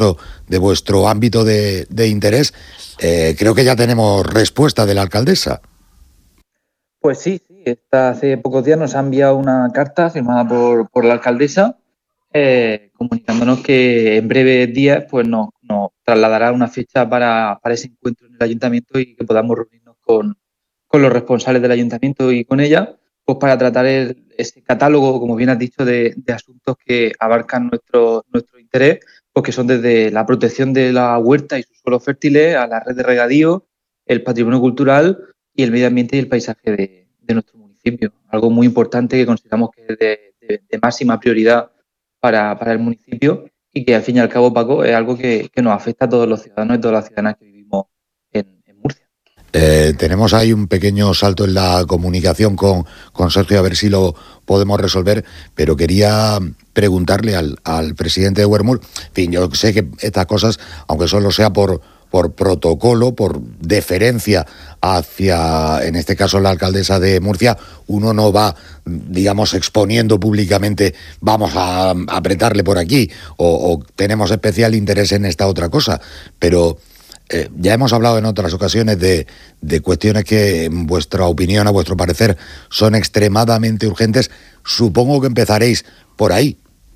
de vuestro ámbito de interés. Creo que ya tenemos respuesta de la alcaldesa. Pues sí, hace pocos días nos ha enviado una carta firmada por la alcaldesa comunicándonos que en breves días pues nos trasladará una fecha para ese encuentro en el ayuntamiento y que podamos reunirnos con los responsables del ayuntamiento y con ella, pues para tratar ese catálogo, como bien has dicho, de asuntos que abarcan nuestro interés, pues que son desde la protección de la huerta y sus suelos fértiles a la red de regadío, el patrimonio cultural y el medio ambiente y el paisaje de nuestro municipio. Algo muy importante que consideramos que es de máxima prioridad para el municipio y que al fin y al cabo, Paco, es algo que nos afecta a todos los ciudadanos y todas las ciudadanas que vivimos en Murcia. Tenemos ahí un pequeño salto en la comunicación con Sergio, a ver si lo podemos resolver, pero quería preguntarle al presidente de Huermul, en fin, yo sé que estas cosas, aunque solo sea por protocolo, por deferencia hacia, en este caso, la alcaldesa de Murcia, uno no va, digamos, exponiendo públicamente, vamos a apretarle por aquí, o tenemos especial interés en esta otra cosa, pero ya hemos hablado en otras ocasiones de cuestiones que, en vuestra opinión, a vuestro parecer, son extremadamente urgentes. Supongo que empezaréis por ahí.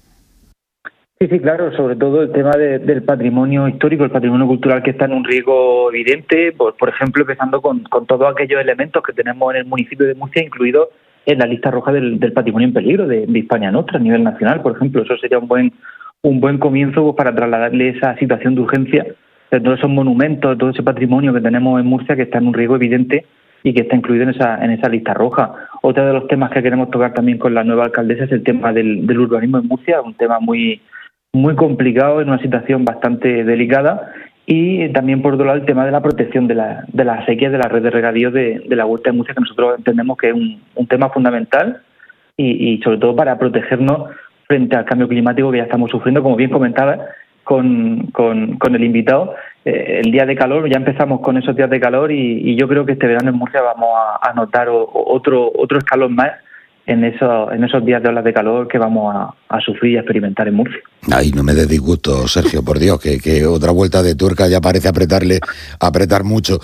Sí, claro, sobre todo el tema del patrimonio histórico, el patrimonio cultural que está en un riesgo evidente, por ejemplo, empezando con todos aquellos elementos que tenemos en el municipio de Murcia, incluidos en la lista roja del patrimonio en peligro de Hispania Nostra a nivel nacional, por ejemplo. Eso sería un buen comienzo pues, para trasladarle esa situación de urgencia de todos esos monumentos, todo ese patrimonio que tenemos en Murcia que está en un riesgo evidente y que está incluido en esa lista roja. Otro de los temas que queremos tocar también con la nueva alcaldesa es el tema del urbanismo en Murcia, un tema muy complicado, en una situación bastante delicada, y también por otro lado el tema de la protección de las sequías de la red de regadío de la huerta de Murcia, que nosotros entendemos que es un tema fundamental y sobre todo para protegernos frente al cambio climático que ya estamos sufriendo, como bien comentaba con el invitado. El día de calor, ya empezamos con esos días de calor y yo creo que este verano en Murcia vamos a notar otro escalón más en esos días de olas de calor que vamos a sufrir y a experimentar en Murcia. Ay, no me des disgusto, Sergio, por Dios, que otra vuelta de tuerca ya parece apretar mucho.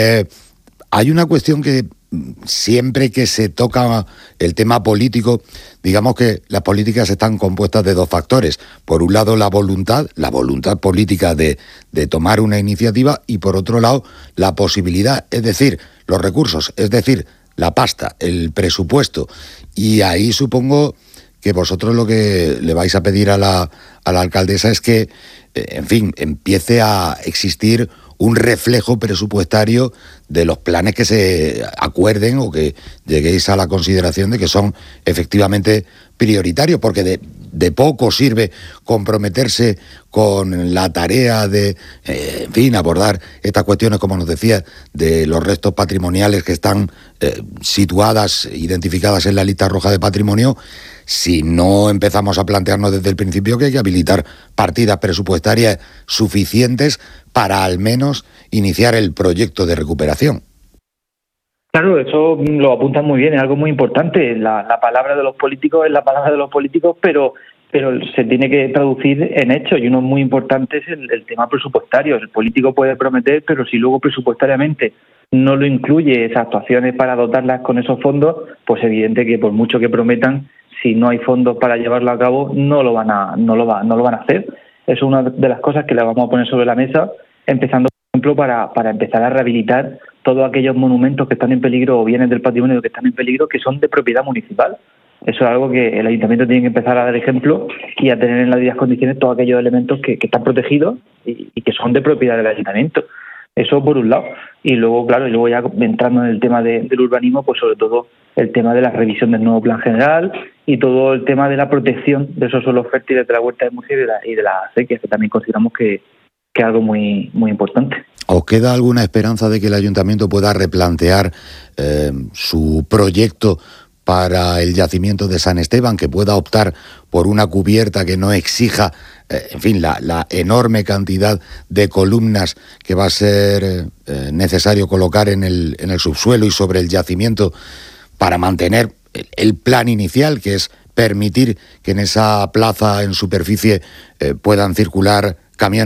Hay una cuestión que siempre que se toca el tema político, digamos que las políticas están compuestas de dos factores. Por un lado, la voluntad política de tomar una iniciativa, y por otro lado, la posibilidad, es decir, los recursos, es decir, la pasta, el presupuesto. Y ahí supongo que vosotros lo que le vais a pedir a la alcaldesa es que, en fin, empiece a existir un reflejo presupuestario de los planes que se acuerden o que lleguéis a la consideración de que son efectivamente prioritarios, porque de poco sirve comprometerse con la tarea de, en fin, abordar estas cuestiones, como nos decía, de los restos patrimoniales que están situadas, identificadas en la lista roja de patrimonio, si no empezamos a plantearnos desde el principio que hay que habilitar partidas presupuestarias suficientes para al menos iniciar el proyecto de recuperación. Claro, eso lo apuntan muy bien, es algo muy importante. La palabra de los políticos es la palabra de los políticos, pero se tiene que traducir en hechos, y uno muy importante es el tema presupuestario. El político puede prometer, pero si luego presupuestariamente no lo incluye esas actuaciones para dotarlas con esos fondos, pues evidente que por mucho que prometan, si no hay fondos para llevarlo a cabo, no lo van a hacer. Eso es una de las cosas que le vamos a poner sobre la mesa, empezando, por ejemplo, para empezar a rehabilitar todos aquellos monumentos que están en peligro o bienes del patrimonio que están en peligro, que son de propiedad municipal. Eso es algo que el ayuntamiento tiene que empezar a dar ejemplo y a tener en las debidas condiciones todos aquellos elementos que están protegidos y que son de propiedad del ayuntamiento. Eso por un lado. Y luego, claro, ya entrando en el tema del urbanismo, pues sobre todo el tema de la revisión del nuevo plan general y todo el tema de la protección de esos suelos fértiles de la huerta de Murcia y de las sequías, que también consideramos que es algo muy, muy importante. ¿Os queda alguna esperanza de que el ayuntamiento pueda replantear su proyecto para el yacimiento de San Esteban, que pueda optar por una cubierta que no exija, en fin, la enorme cantidad de columnas que va a ser necesario colocar en el subsuelo y sobre el yacimiento para mantener el plan inicial, que es permitir que en esa plaza en superficie puedan circular camiones